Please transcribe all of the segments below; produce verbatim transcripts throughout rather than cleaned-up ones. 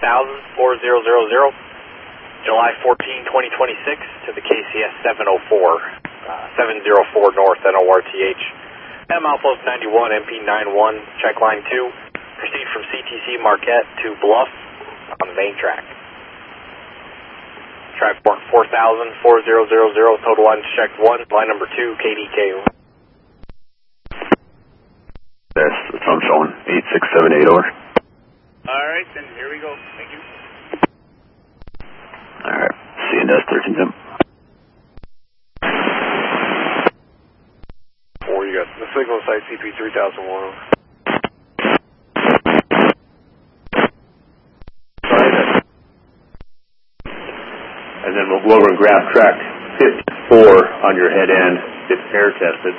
thousand, four thousand, July fourteenth, twenty twenty-six to the K C S seven oh four, uh, seven oh four North N O R T H. M Outpost ninety-one, M P ninety-one, check line two. Proceed from C T C Marquette to Bluff on the main track. Track port four thousand, four thousand, total lines checked one, line number two, K D K. That's, that's what I'm showing, eight six seven eight, over. Alright, then here we go. Thank you. Alright, C and S thirteen Tim. Four, you got the signal site C P three thousand one. And then we'll go over and graph track fifty-four on your head end. It's air tested.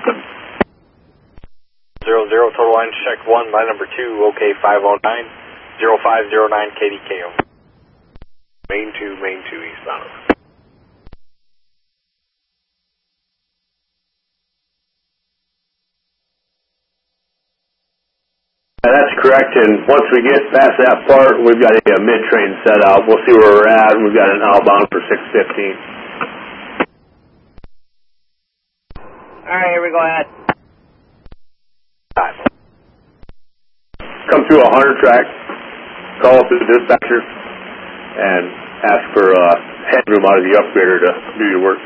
Zero zero, total line check one, line number two, OK five oh nine, zero five zero nine K D K O. Main two, main two, eastbound. That's correct, and once we get past that part, we've got a, a mid-train set out. We'll see where we're at, and we've got an outbound for six fifteen. Alright, here we go ahead. Come through a hunter track, call up to the dispatcher, and ask for uh, headroom out of the upgrader to do your work.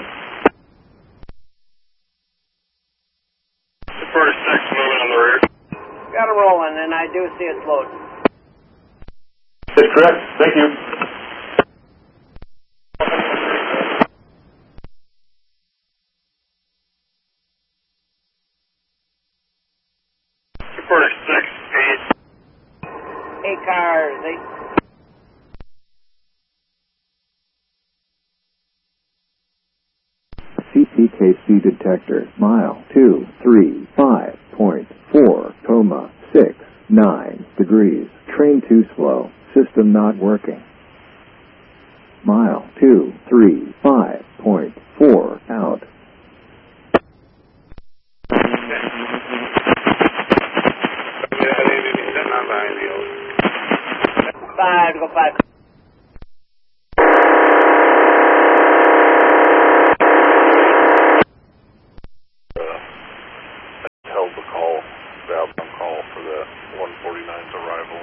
The first six moving on the rear. Got it rolling, and I do see it load. That's correct. Thank you. First six, eight. Eight cars, eight. C P K C detector, mile two three five point four, coma six nine degrees. Train too slow. System not working. Mile two three five point four out. Five, go five. Held the call, the outbound call for the one forty-nine's arrival.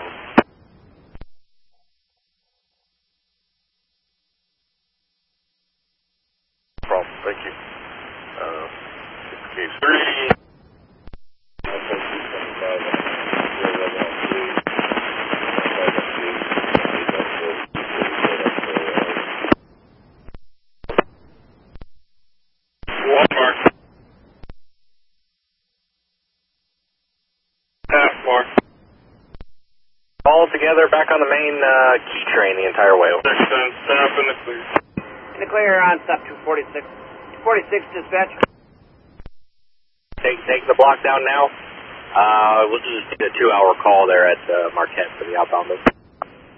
Problem, thank you. Uh, case three. All together, back on the main uh, key train the entire way. Section, stop in the clear. In the clear on stop two forty-six. two forty-six dispatch. Take, take the block down now. Uh, we'll just do a two hour call there at uh, Marquette for the outbound.